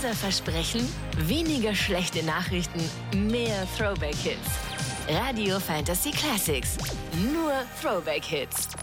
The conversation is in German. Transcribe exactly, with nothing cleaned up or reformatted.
Unser Versprechen: weniger schlechte Nachrichten, mehr Throwback-Hits. Radio Fantasy Classics. Nur Throwback-Hits.